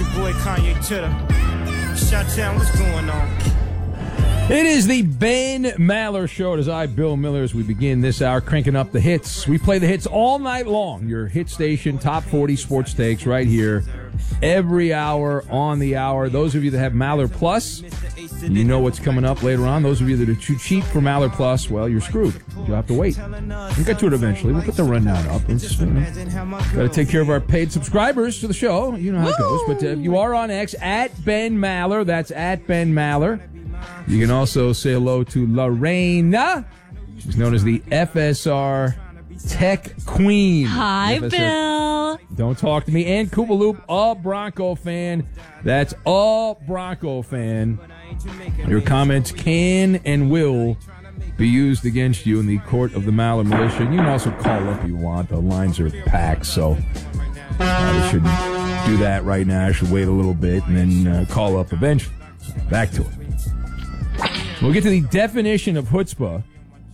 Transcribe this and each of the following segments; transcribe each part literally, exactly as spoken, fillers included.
your boy Kanye Titter. Shot-town, what's going on? It is the Ben Maller Show. It is I, Bill Miller, as we begin this hour, cranking up the hits. We play the hits all night long. Your hit station, Top forty Sports Takes, right here, every hour on the hour. Those of you that have Maller Plus, you know what's coming up later on. Those of you that are too cheap for Maller Plus, well, you're screwed. You'll have to wait. We'll get to it eventually. We'll put the rundown up. It's, you know, got to take care of our paid subscribers to the show. You know how it goes. But uh, if you are on X, at Ben Maller, that's at Ben Maller. You can also say hello to Lorena. She's known as the F S R Tech Queen. Hi, F S R. Bill. Don't talk to me. And Koopa Loop, a Bronco fan. That's a Bronco fan. Your comments can and will be used against you in the court of the Maller Militia. You can also call up if you want. The lines are packed, so I shouldn't do that right now. I should wait a little bit and then uh, call up eventually. Back to it. We'll get to the definition of chutzpah.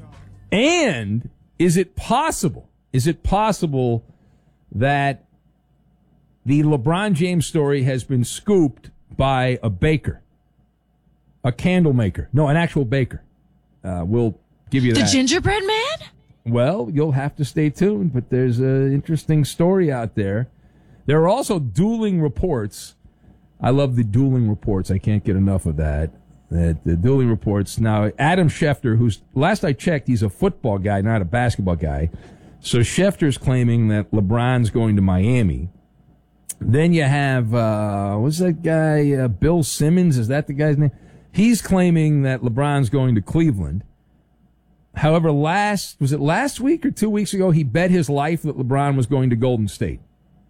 And is it possible, is it possible that the LeBron James story has been scooped by a baker, a candle maker? No, an actual baker. Uh, we'll give you The that. gingerbread man? Well, you'll have to stay tuned, but there's an interesting story out there. There are also dueling reports. I love the dueling reports. I can't get enough of that. That the dueling reports. Now, Adam Schefter, who's, last I checked, he's a football guy, not a basketball guy. So Schefter's claiming that LeBron's going to Miami. Then you have, uh, what's that guy, uh, Bill Simmons? Is that the guy's name? He's claiming that LeBron's going to Cleveland. However, last, was it last week or two weeks ago, he bet his life that LeBron was going to Golden State.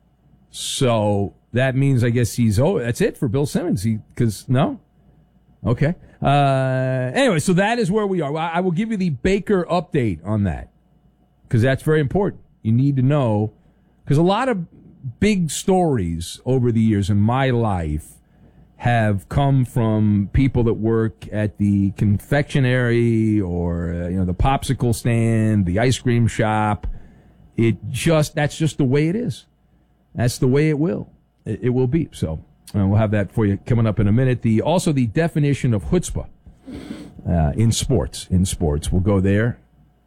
So that means, I guess he's, oh, that's it for Bill Simmons. He, cause, no? Okay. Uh, anyway, so that is where we are. I will give you the Baker update on that because that's very important. You need to know because a lot of big stories over the years in my life have come from people that work at the confectionery or, uh, you know, the popsicle stand, the ice cream shop. It just, that's just the way it is. That's the way it will. It, it will be. So. Uh, we'll have that for you coming up in a minute. The also the definition of chutzpah uh, in sports. In sports, we'll go there.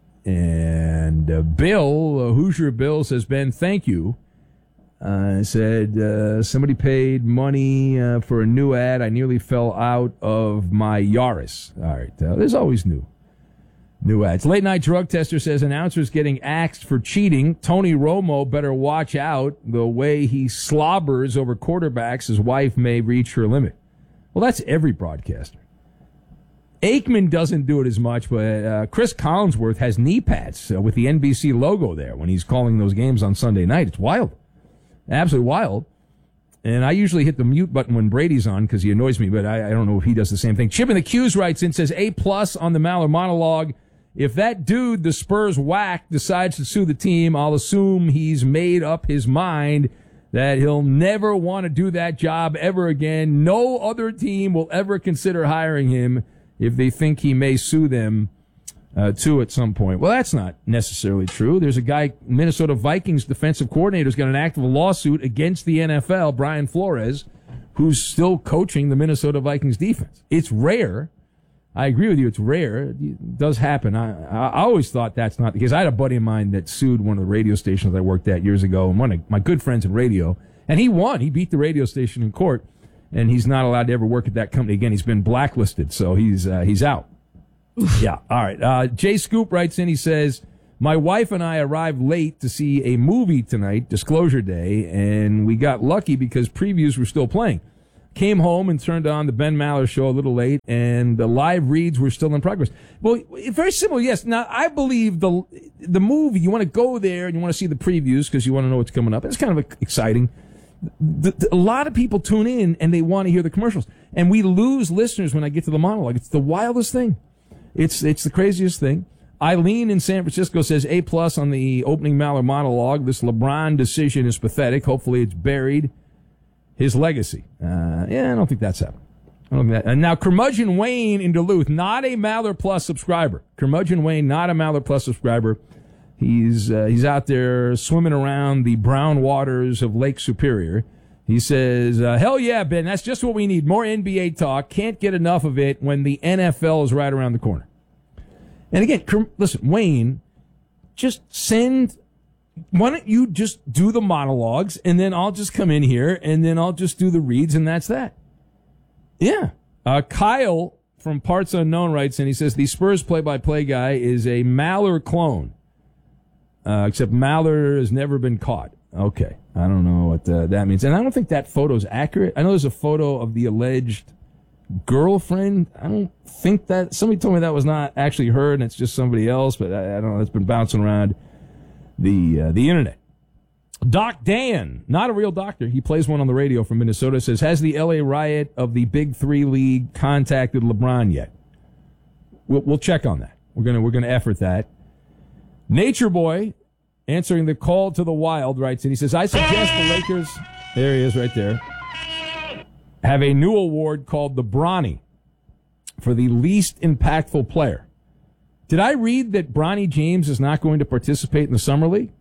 And uh, Bill, uh, Hoosier Bill, says, Ben, thank you. Uh, said uh, somebody paid money uh, for a new ad. I nearly fell out of my Yaris. All right, uh, there's always new. New ads. Late Night Drug Tester says announcers getting axed for cheating. Tony Romo better watch out. The way he slobbers over quarterbacks, his wife may reach her limit. Well, that's every broadcaster. Aikman doesn't do it as much, but uh, Chris Collinsworth has knee pads uh, with the N B C logo there when he's calling those games on Sunday night. It's wild. Absolutely wild. And I usually hit the mute button when Brady's on because he annoys me, but I, I don't know if he does the same thing. Chip in the Q's writes in, says A plus on the Maller monologue. If that dude the Spurs whack decides to sue the team, I'll assume he's made up his mind that he'll never want to do that job ever again. No other team will ever consider hiring him if they think he may sue them uh, too at some point. Well, that's not necessarily true. There's a guy, Minnesota Vikings defensive coordinator, who's got an active lawsuit against the N F L, Brian Flores, who's still coaching the Minnesota Vikings defense. It's rare. I agree with you. It's rare. It does happen. I, I always thought that's not the case. I had a buddy of mine that sued one of the radio stations I worked at years ago, and one of my good friends in radio, and he won. He beat the radio station in court, and he's not allowed to ever work at that company again. He's been blacklisted, so he's uh, he's out. Yeah. All right. Uh, Jay Scoop writes in. He says, my wife and I arrived late to see a movie tonight, Disclosure Day, and we got lucky because previews were still playing. Came home and turned on the Ben Maller Show a little late, and the live reads were still in progress. Well, very simple, yes. Now, I believe the the movie, you want to go there and you want to see the previews because you want to know what's coming up. It's kind of exciting. The, the, a lot of people tune in and they want to hear the commercials. And we lose listeners when I get to the monologue. It's the wildest thing. It's it's the craziest thing. Eileen in San Francisco says A plus on the opening Maller monologue. This LeBron decision is pathetic. Hopefully it's buried. His legacy. Uh, yeah, I don't think that's happening. I don't think that. And now, Curmudgeon Wayne in Duluth, not a Maller Plus subscriber. Curmudgeon Wayne, not a Maller Plus subscriber. He's uh, he's out there swimming around the brown waters of Lake Superior. He says, uh, hell yeah, Ben, that's just what we need. More N B A talk. Can't get enough of it when the N F L is right around the corner. And again, listen, Wayne, just send, why don't you just do the monologues and then I'll just come in here and then I'll just do the reads and that's that. Yeah. Uh, Kyle from Parts Unknown writes and he says, the Spurs play-by-play guy is a Maller clone. Uh, except Maller has never been caught. Okay. I don't know what uh, that means. And I don't think that photo is accurate. I know there's a photo of the alleged girlfriend. I don't think that, somebody told me that was not actually her and it's just somebody else, but I, I don't know. That's been bouncing around the, uh, the internet. Doc Dan, not a real doctor. He plays one on the radio from Minnesota, says, has the L A Riot of the Big Three League contacted LeBron yet? We'll, we'll check on that. We're going to, we're going to effort that. Nature Boy, answering the call to the Wild, writes, and he says, I suggest the Lakers, there he is right there, have a new award called the Bronny for the least impactful player. Did I read that Bronny James is not going to participate in the Summer League?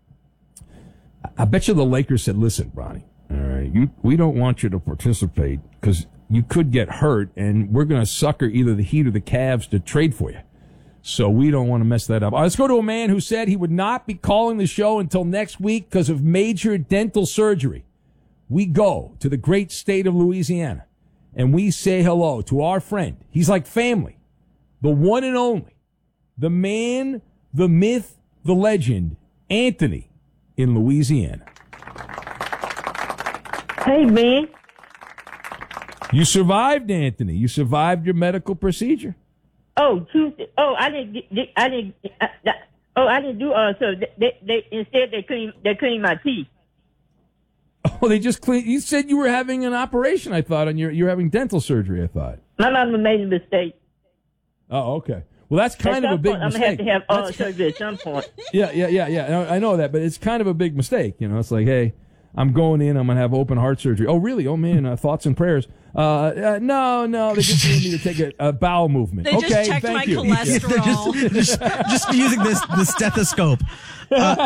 I bet you the Lakers said, listen, Bronny, all right, you, we don't want you to participate because you could get hurt, and we're going to sucker either the Heat or the Cavs to trade for you. So we don't want to mess that up. Right, let's go to a man who said he would not be calling the show until next week because of major dental surgery. We go to the great state of Louisiana, and we say hello to our friend. He's like family, the one and only, the man, the myth, the legend, Anthony in Louisiana. Hey, man. You survived, Anthony. You survived your medical procedure. Oh, Tuesday. Oh, I didn't. get- I didn't. I, I, oh, I didn't do. Uh, so they, they instead they clean. They clean my teeth. Oh, they just clean. You said you were having an operation. I thought, and you're you're having dental surgery. I thought. My mama made a mistake. Oh, okay. Well, that's kind at of a some big point, mistake. I'm gonna have to have uh, That's- surgery at some point. Yeah, yeah, yeah, yeah. I I know that, but it's kind of a big mistake. You know, it's like, hey, I'm going in. I'm going to have open heart surgery. Oh, really? Oh, man. Uh, thoughts and prayers. Uh, uh, no, no. They just need me to take a, a bowel movement. They okay, just checked thank my you. cholesterol. just, just, just using this the stethoscope. Uh,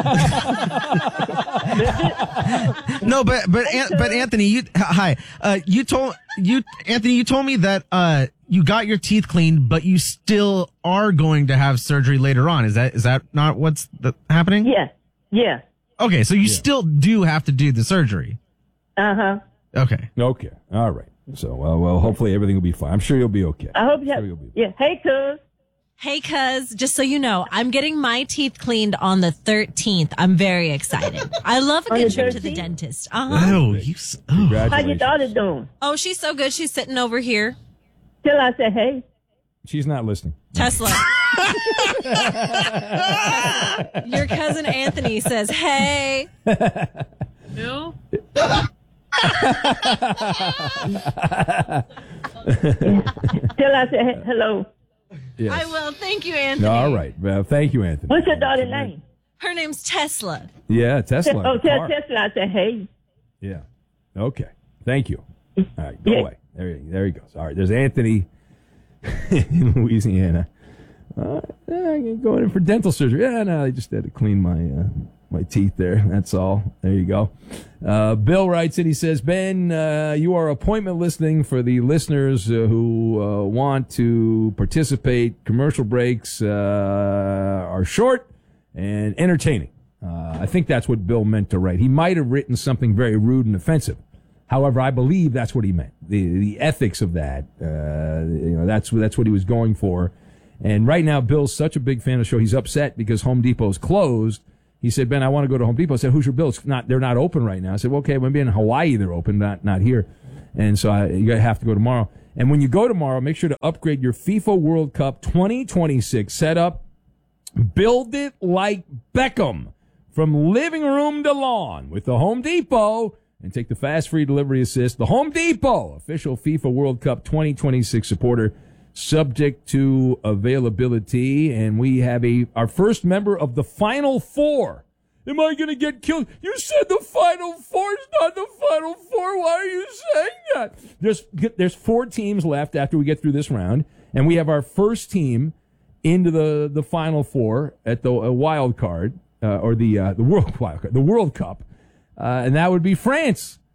no, but but An- but Anthony, you hi. Uh, you told you Anthony, you told me that uh, you got your teeth cleaned, but you still are going to have surgery later on. Is that is that not what's the, happening? Yeah. Yeah. Okay, so you still do have to do the surgery. Uh huh. Okay. Okay. All right. So, well, well, hopefully everything will be fine. I'm sure you'll be okay. I hope you have. Sure you'll be- Yeah. Hey, cuz. Hey, cuz, just so you know, I'm getting my teeth cleaned on the thirteenth. I'm very excited. I love a On good the trip to the thirteenth? dentist. Uh-huh. Oh, you. s- Oh. How your Congratulations. daughter doing? Oh, she's so good. She's sitting over here. Till I say hey. She's not listening. Tesla. Your cousin Anthony says, hey. Who? Till I say hey, hello. Yes. I will. Thank you, Anthony. All right. Well, thank you, Anthony. What's your daughter's name? Her name's Tesla. Yeah, Tesla. Oh, the tell car. Tesla I say hey. Yeah. Okay. Thank you. All right. Go Yeah. away. There, he- there he goes. All right. There's Anthony in Louisiana. Uh, yeah, going in for dental surgery. Yeah, no, I just had to clean my uh, my teeth there. That's all. There you go. Uh, Bill writes and he says, Ben, uh, you are appointment listening for the listeners uh, who uh, want to participate. Commercial breaks uh, are short and entertaining. Uh, I think that's what Bill meant to write. He might have written something very rude and offensive. However, I believe that's what he meant. The the ethics of that, uh, you know, that's that's what he was going for. And right now, Bill's such a big fan of the show. He's upset because Home Depot's closed. He said, Ben, I want to go to Home Depot. I said, Hoosier Bill, it's not, they're not open right now. I said, well, okay, maybe in Hawaii they're open, not not here. And so I, you have to go tomorrow. And when you go tomorrow, make sure to upgrade your FIFA World Cup twenty twenty-six setup. Build it like Beckham from living room to lawn with the Home Depot. And take the fast free delivery assist. The Home Depot, official FIFA World Cup twenty twenty-six supporter, subject to availability. And we have a our first member of the Final Four. Am I going to get killed? You said the Final Four is not the Final Four. Why are you saying that? There's there's four teams left after we get through this round, and we have our first team into the, the Final Four at the uh, wild card uh, or the uh, the World Wild Card, the World Cup. Uh, and that would be France.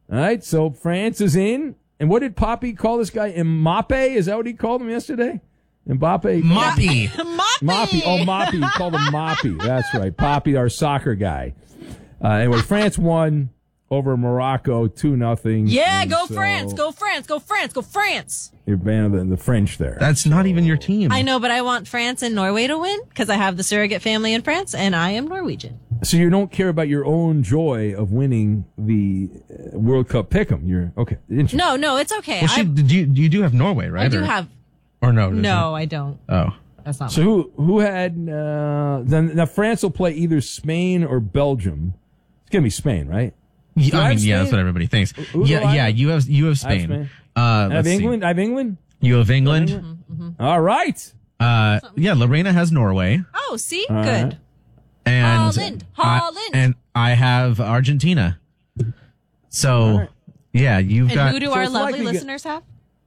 All right, so France is in. And what did Poppy call this guy? Mbappe? Is that what he called him yesterday? Mbappe? Moppy. Moppy. Moppy. Oh, Moppy. He called him Moppy. That's right. Poppy, our soccer guy. Uh, anyway, France won over Morocco two nothing. Yeah, And go so France, go France, go France, go France. You're a fan of the, the French there. That's not even your team. I know, but I want France and Norway to win because I have the surrogate family in France and I am Norwegian. So you don't care about your own joy of winning the uh, World Cup pick'em. You're okay. Interesting. No, no, it's okay. Well, she, I, did you, you do have Norway, right? I do or, have. Or no? there's No, not? I don't. Oh. That's not. So who who had uh, then? Now France will play either Spain or Belgium. It's gonna be Spain, right? Yeah, Do I I mean, have yeah, that's Spain? what everybody thinks. Who do yeah, I yeah, have? you have you have I have Spain. Spain. Uh, I have let's see. England. I have England. You have England. Mm-hmm. All right. Uh, yeah, Lorena has Norway, Oh, see, All good. right. and Holland, I- Holland. and I have Argentina. So, right. yeah, you've And got who do So our it's lovely likely get- listeners have?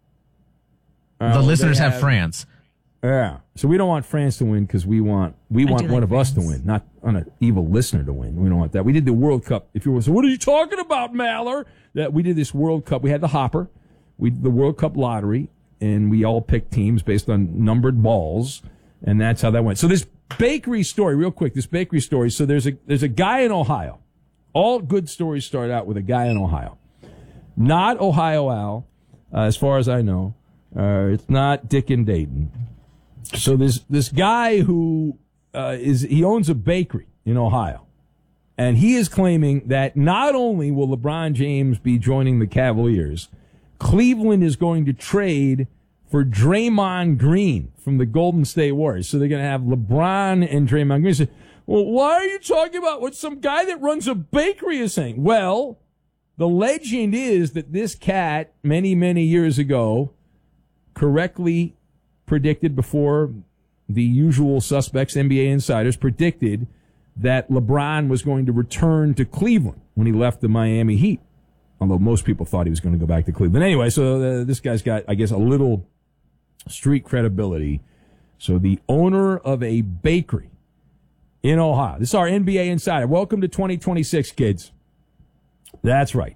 Uh, the they listeners have France. Yeah. So we don't want France to win because we want we I want do one like of us to France. win, not on an evil listener to win. We don't want that. We did the World Cup. If you were so, what are you talking about, Maller? That we did this World Cup. We had the hopper. We did the World Cup lottery, and we all picked teams based on numbered balls, and that's how that went. So this bakery story, real quick. This bakery story. So there's a there's a guy in Ohio. All good stories start out with a guy in Ohio. Not Ohio Al, uh, as far as I know. Uh, it's not Dick and Dayton. So this this guy who uh, is he owns a bakery in Ohio, and he is claiming that not only will LeBron James be joining the Cavaliers, Cleveland is going to trade for Draymond Green from the Golden State Warriors. So they're going to have LeBron and Draymond Green. Say, well, why are you talking about what some guy that runs a bakery is saying? Well, the legend is that this cat many many years ago correctly predicted before the usual suspects, N B A insiders, predicted that LeBron was going to return to Cleveland when he left the Miami Heat. Although most people thought he was going to go back to Cleveland. Anyway, so uh, this guy's got, I guess, a little street credibility. So the owner of a bakery in Ohio. This is our N B A insider. Welcome to twenty twenty-six, kids. That's right.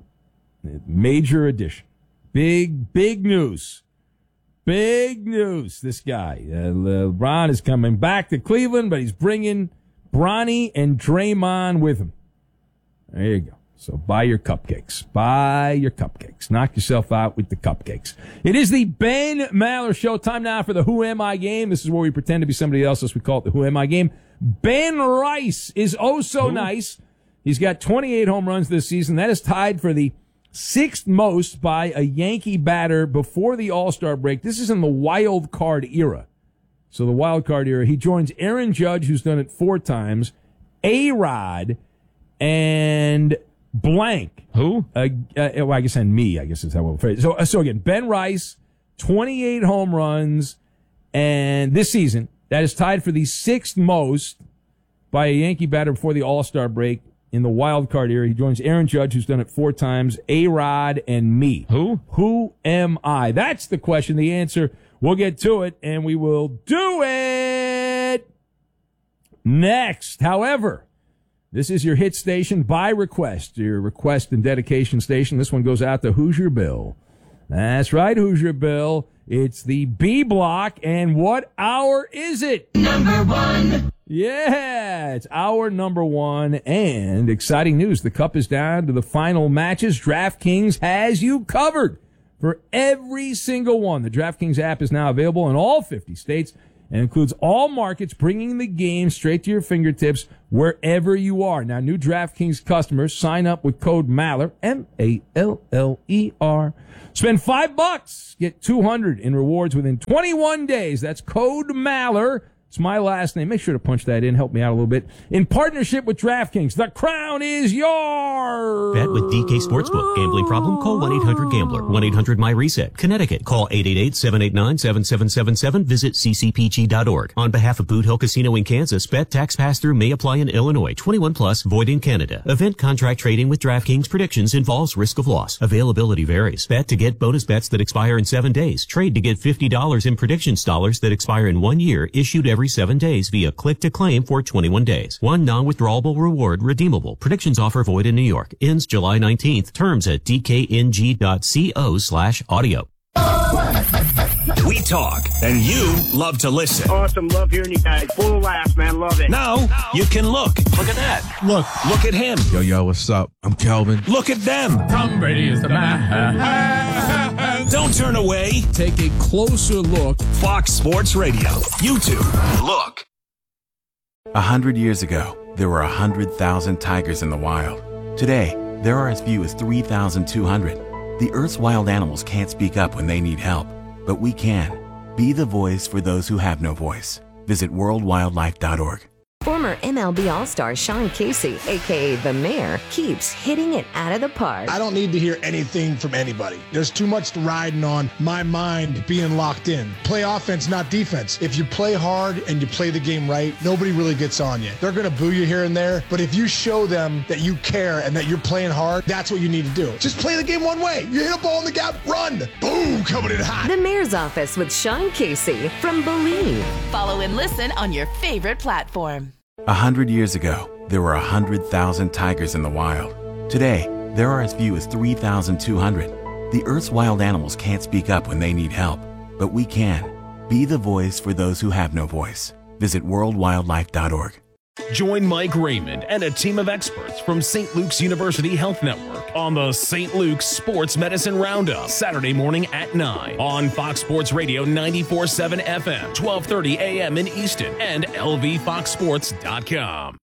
Major edition. Big, big news. Big news, this guy. Uh, LeBron is coming back to Cleveland, but he's bringing Bronny and Draymond with him. There you go. So buy your cupcakes. Buy your cupcakes. Knock yourself out with the cupcakes. It is the Ben Maller Show. Time now for the Who Am I game. This is where we pretend to be somebody else, as we call it the Who Am I game. Ben Rice is oh so nice. He's got twenty-eight home runs this season. That is tied for the sixth most by a Yankee batter before the All-Star break. This is in the wild card era. So the wild card era. He joins Aaron Judge, who's done it four times, A-Rod, and blank. Who? Uh, uh, well, I guess, and me, I guess is how we'll phrase it. So, uh, so again, Ben Rice, twenty-eight home runs, and this season, that is tied for the sixth most by a Yankee batter before the All-Star break in the wild card era. He joins Aaron Judge, who's done it four times, A-Rod, and me. Who? Who am I? That's the question. The answer, we'll get to it, and we will do it next. However, this is your hit station by request, your request and dedication station. This one goes out to Hoosier Bill. That's right, Hoosier Bill. It's the B block, and what hour is it? Number one. Yeah, it's hour number one, and exciting news. The Cup is down to the final matches. DraftKings has you covered for every single one. The DraftKings app is now available in all fifty states and includes all markets, bringing the game straight to your fingertips wherever you are. Now, new DraftKings customers sign up with code Maller, M A L L E R. Spend five bucks, get two hundred in rewards within twenty-one days. That's code Maller. It's my last name. Make sure to punch that in. Help me out a little bit. In partnership with DraftKings, the crown is yours. Bet with D K Sportsbook. Gambling problem? Call one eight hundred gambler. one eight hundred my reset. Connecticut. Call eight eight eight, seven eight nine, seven seven seven seven. Visit c c p g dot org. On behalf of Boot Hill Casino in Kansas, bet tax pass-through may apply in Illinois. twenty-one plus, void in Canada. Event contract trading with DraftKings predictions involves risk of loss. Availability varies. Bet to get bonus bets that expire in seven days. Trade to get fifty dollars in predictions dollars that expire in one year. Issued every every seven days via click to claim for twenty-one days. One non-withdrawable reward redeemable. Predictions offer void in New York. Ends July nineteenth. Terms at dkng.co slash audio. We talk, and you love to listen. Awesome. Love hearing you guys. Full of laughs, man. Love it. Now, you can look. Look at that. Look. Look at him. Yo, yo, what's up? I'm Kelvin. Look at them. Tom Brady is the man. Don't turn away. Take a closer look. Fox Sports Radio. YouTube. Look. A hundred years ago, there were a hundred thousand tigers in the wild. Today, there are as few as three thousand two hundred. The Earth's wild animals can't speak up when they need help, but we can. Be the voice for those who have no voice. Visit world wildlife dot org. Former M L B All-Star Sean Casey, a k a. The Mayor, keeps hitting it out of the park. I don't need to hear anything from anybody. There's too much riding on my mind being locked in. Play offense, not defense. If you play hard and you play the game right, nobody really gets on you. They're going to boo you here and there, but if you show them that you care and that you're playing hard, that's what you need to do. Just play the game one way. You hit a ball in the gap, run. Boom, coming in hot. The Mayor's Office with Sean Casey from Believe. Follow and listen on your favorite platform. A hundred years ago, there were a hundred thousand tigers in the wild. Today, there are as few as three thousand two hundred. The Earth's wild animals can't speak up when they need help, but we can. Be the voice for those who have no voice. Visit world wildlife dot org. Join Mike Raymond and a team of experts from Saint Luke's University Health Network on the Saint Luke's Sports Medicine Roundup, Saturday morning at nine on Fox Sports Radio ninety-four point seven F M, twelve thirty A M in Easton, and L V fox sports dot com.